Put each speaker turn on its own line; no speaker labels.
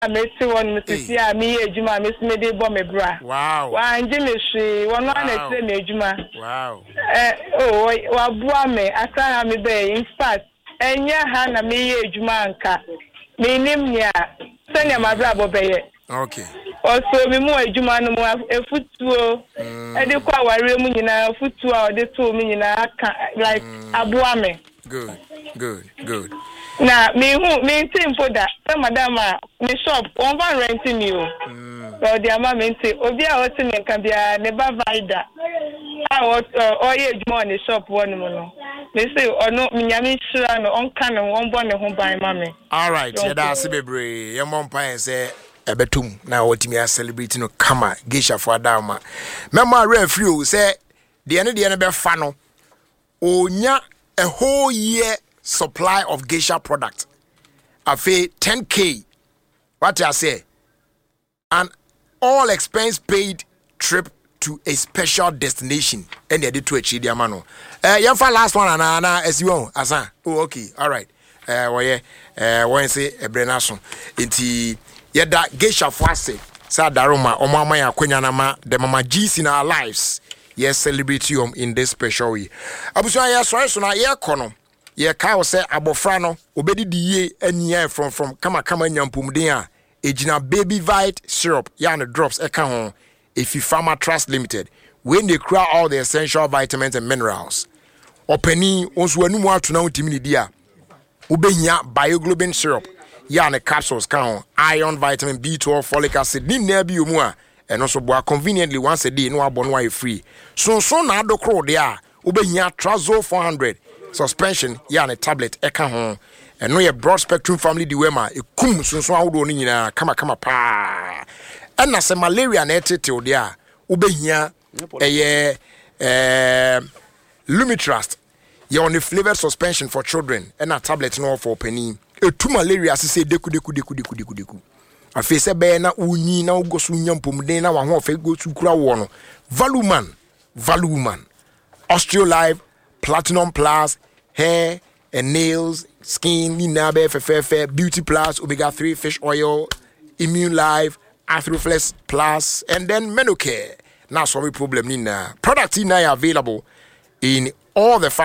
meti won Mrs. Ya me ejuma me se me dey bo me bra.
Wow.
Wa anje me hwe won no na se me ejuma.
Wow.
Wa bua me asa me be in fact enya ha na me ye ejuma nka. Me nim nia se nya ma bra bo be ye.
Okay.
Also me mu ejuma no mu efutuo e de kwa ware mu nyina efutuo a de to me nyina aka like abua me.
Good.
Na me team for that. Madam me shop on van renting you. So the amount obi a what me can be a never vida. I what ye ejuma on shop one no. Me say no me nyame sura no on kan no on born ho ban mame.
All right, that's bebre. Your mom pa say ebetum na wotimi a celebrate no kama geisha for adama. Mema referee say the be fa no. Onya a whole year supply of geisha product. Afe 10K. What I say? An all expense paid trip to a special destination. And they did to achieve the amano. You for last one na as you want. Asa. Oh, okay. All right. When say a brenason. Inti yeda geisha fwase. Sa daroma omama ya kwenya nama the mama G's in our lives. Yes, celebrate you in this special way. Abusua ya so na ye kono. Ye ka say abofra no obedi die ania from kama nyampumden a ejina baby vite syrup ya na drops e ka ho Efi Pharma Trust Limited when they cry all the essential vitamins and minerals. Openi onso anu mu ato na utimi ni dia ubehia bioglobin syrup ya na capsules ka ho iron vitamin B12 folic acid ni na bi omu a eno so boa conveniently once a day no abono wa free so na adokro de a ubehia Trazol 400 suspension ya na tablet eka ho eno ye broad spectrum family diwema ekum sunsun awodo no nyina kama pa ena se malaria na etete de a ubehia eye Lumitrust ye on the flavored suspension for children ena tablet no for penny etu malaria se deku afi se be na unyi na ugosu nyampomden na wa ho fa go tukura wo no Valuman Osteolive Platinum Plus, hair and nails, skin, ninabe, fefe, beauty plus, omega-3 fish oil, immune life, Athroflex plus, and then Menocare. Now, sorry problem, nina. Products in available in all the